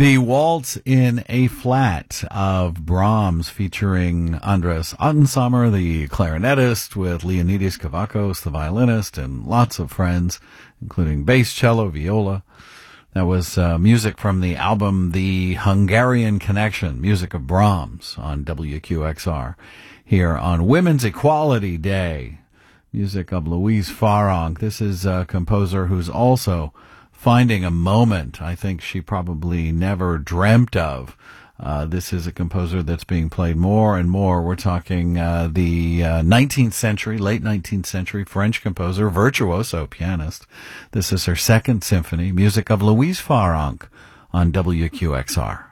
The Waltz in A Flat of Brahms featuring Andras Ottensammer, the clarinetist, with Leonidas Kavakos, the violinist, and lots of friends, including bass, cello, viola. That was music from the album The Hungarian Connection, music of Brahms on WQXR. Here on Women's Equality Day, music of Louise Farrenc. This is a composer who's also finding a moment I think she probably never dreamt of. This is a composer that's being played more and more. We're talking the 19th century, late 19th century French composer, virtuoso pianist. This is her second symphony, music of Louise Farrenc on WQXR.